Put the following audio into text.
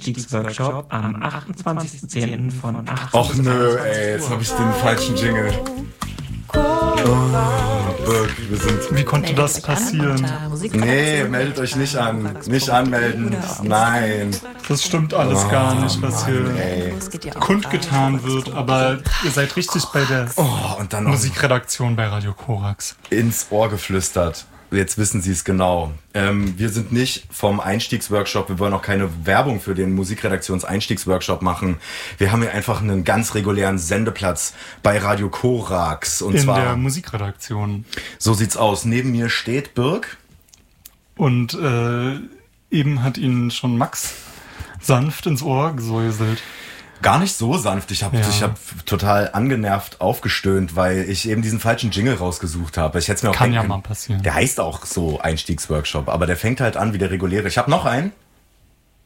Einstiegsworkshop am 28.10. von 8 Och nö, ey, jetzt habe ich den falschen Jingle. Oh, Birk, wir sind... Wie konnte das passieren? Nee, meldet euch nicht an. Nicht anmelden. Nein. Das stimmt alles gar nicht, was hier kundgetan wird. Aber ihr seid richtig bei der Und dann noch Musikredaktion bei Radio Korax. ins Ohr geflüstert. Jetzt wissen Sie es genau. Wir sind nicht vom Einstiegsworkshop. Wir wollen auch keine Werbung für den Musikredaktions-Einstiegsworkshop machen. Wir haben hier einfach einen ganz regulären Sendeplatz bei Radio Korax. Und In zwar der Musikredaktion. So sieht's aus. Neben mir steht Birk. Und eben hat ihn schon Max sanft ins Ohr gesäuselt. Gar nicht so sanft. Ich hab total angenervt aufgestöhnt, weil ich eben diesen falschen Jingle rausgesucht habe. Ich hätte mir auch Kann ja mal passieren. Der heißt auch so Einstiegsworkshop, aber der fängt halt an wie der reguläre. Ich habe noch einen.